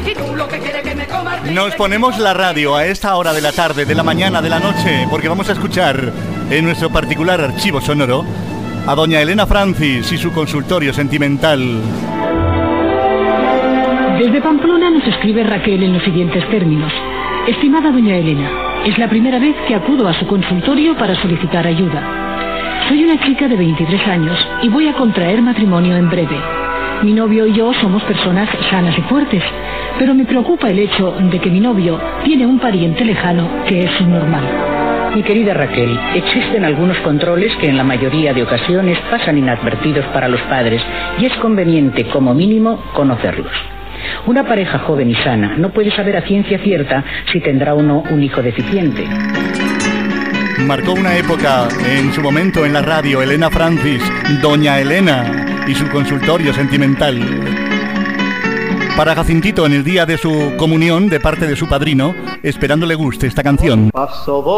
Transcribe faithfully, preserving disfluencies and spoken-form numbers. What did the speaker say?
Nos ponemos la radio a esta hora de la tarde, de la mañana, de la noche, porque vamos a escuchar en nuestro particular archivo sonoro a doña Elena Francis y su consultorio sentimental. Desde Pamplona nos escribe Raquel en los siguientes términos. Estimada doña Elena, es la primera vez que acudo a su consultorio para solicitar ayuda. Soy una chica de veintitrés años y voy a contraer matrimonio en breve. Mi novio y yo somos personas sanas y fuertes, pero me preocupa el hecho de que mi novio tiene un pariente lejano que es subnormal. Mi querida Raquel, existen algunos controles que en la mayoría de ocasiones pasan inadvertidos para los padres y es conveniente, como mínimo, conocerlos. Una pareja joven y sana no puede saber a ciencia cierta si tendrá o no un hijo deficiente. Marcó una época en su momento en la radio Elena Francis, doña Elena y su consultorio sentimental. Para Jacintito en el día de su comunión de parte de su padrino, esperando le guste esta canción. Paso